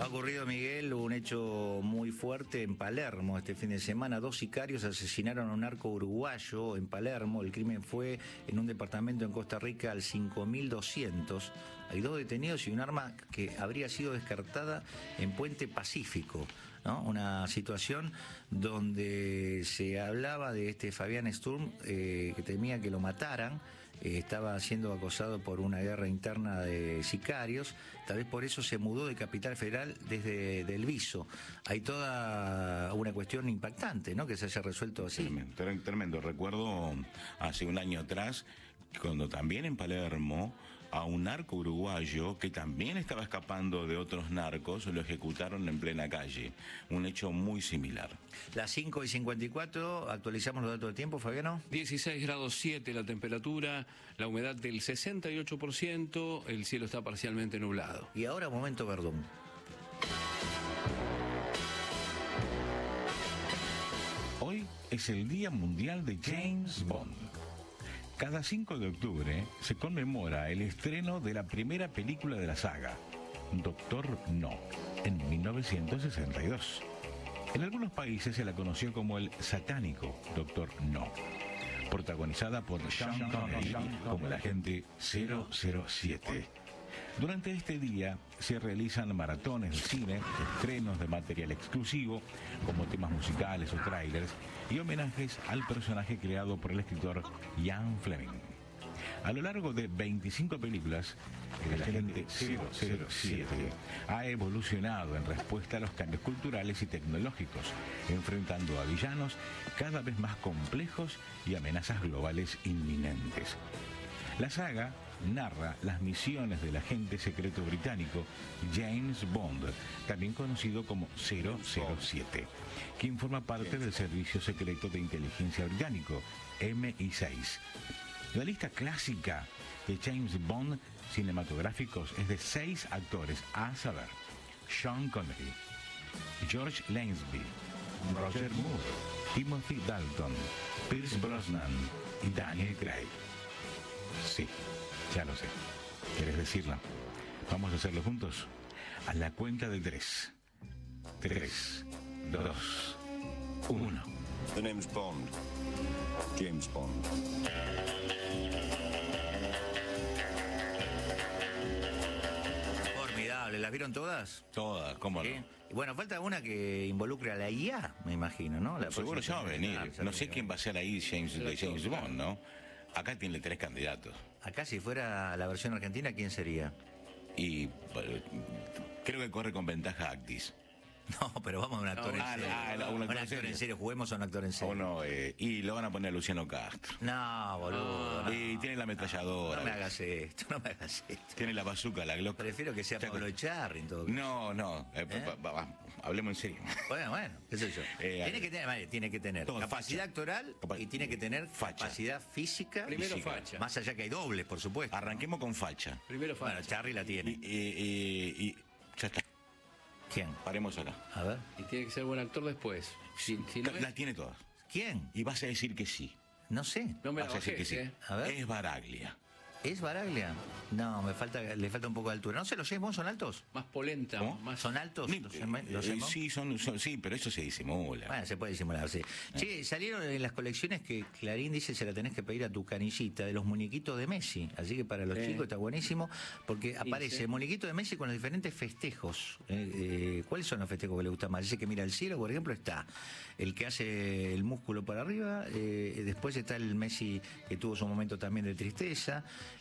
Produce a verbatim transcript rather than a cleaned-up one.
Ha ocurrido, Miguel, un hecho muy fuerte en Palermo este fin de semana. Dos sicarios asesinaron a un narco uruguayo en Palermo. El crimen fue en un departamento en Costa Rica al cinco mil doscientos. Hay dos detenidos y un arma que habría sido descartada en Puente Pacífico, ¿no? Una situación donde se hablaba de este Fabián Sturm, eh, que temía que lo mataran. Eh, estaba siendo acosado por una guerra interna de sicarios. Tal vez por eso se mudó de Capital Federal desde Del Viso. Hay toda una cuestión impactante, ¿no?, que se haya resuelto así. Tremendo, tremendo. Recuerdo hace un año atrás, cuando también en Palermo, a un narco uruguayo que también estaba escapando de otros narcos, lo ejecutaron en plena calle. Un hecho muy similar. Las cinco y cincuenta y cuatro, actualizamos los datos de tiempo, Fabiano. dieciséis grados siete la temperatura, la humedad del sesenta y ocho por ciento, el cielo está parcialmente nublado. Y ahora momento Verdún. Hoy es el Día Mundial de James Bond. Cada cinco de octubre se conmemora el estreno de la primera película de la saga, Doctor No, en mil novecientos sesenta y dos. En algunos países se la conoció como el satánico Doctor No, protagonizada por Sean Connery como el agente cero cero siete. Durante este día se realizan maratones de cine, estrenos de material exclusivo, como temas musicales o trailers, y homenajes al personaje creado por el escritor Ian Fleming. A lo largo de veinticinco películas, el agente cero cero siete ha evolucionado en respuesta a los cambios culturales y tecnológicos, enfrentando a villanos cada vez más complejos y amenazas globales inminentes. La saga narra las misiones del agente secreto británico James Bond, también conocido como cero cero siete, quien forma parte del servicio secreto de inteligencia británico, M I seis. La lista clásica de James Bond cinematográficos es de seis actores, a saber, Sean Connery, George Lazenby, Roger Moore, Timothy Dalton, Pierce Brosnan y Daniel Craig. Sí, ya lo sé. ¿Quieres decirlo? Vamos a hacerlo juntos. A la cuenta de tres. Tres, dos, uno. The name's Bond. James Bond. Formidable. ¿Las vieron todas? Todas, ¿cómo no? ¿Sí? Y bueno, falta una que involucre a la I A, me imagino, ¿no? La Seguro ya va a venir. Ah, No sé quién va a ser ahí James, de James Bond, ¿no? Acá tiene tres candidatos. Acá, si fuera la versión argentina, ¿quién sería? Y bueno, creo que corre con ventaja Actis. No, pero vamos a un actor No, en ah, serio. ah, no, un un actor actor en en serio. serio. Juguemos a un actor en serio. O no, eh, y lo van a poner a Luciano Castro. No, boludo. no. Y tiene la ametralladora. No me hagas esto, no me hagas esto. Tiene la bazooka, la Glock. Prefiero que sea O sea, Pablo Echarri en todo caso. No, no. eh, ¿Eh? va- va- va, hablemos en serio. Bueno, bueno, qué sé yo. Eh, tiene, que tener, vale, tiene que tener todo, capacidad facha. actoral Capa- y tiene que tener facha. capacidad física. Primero Física. facha. Más allá que hay dobles, por supuesto. Arranquemos con facha. Primero Bueno, facha. Charry la tiene. Y, y- y- y- ya está. ¿Quién? Paremos acá. A ver. Y tiene que ser buen actor después. Si, si no La, es, la tiene todas. ¿Quién? Y vas a decir que sí. No sé. no me la Vas a decir que bajes, sí. ¿eh? A ver. Es Baraglia. ¿Es Baraglia? No, me falta, le falta un poco de altura. ¿No se los James son altos? Más polenta, ¿Cómo? más... ¿Son altos? Ni- ¿Los James- los eh, James Bond? sí, son, son- sí, pero eso se disimula. Bueno, se puede disimular, sí. Che, salieron en las colecciones que Clarín dice se la tenés que pedir a tu canillita, de los muñequitos de Messi. Así que para los Sí. chicos está buenísimo, porque aparece sí. el muñequito de Messi con los diferentes festejos. Eh, eh, ¿Cuáles son los festejos que le gustan más? Ese que mira al cielo, por ejemplo, está el que hace el músculo para arriba, eh, después está el Messi que tuvo su momento también de tristeza,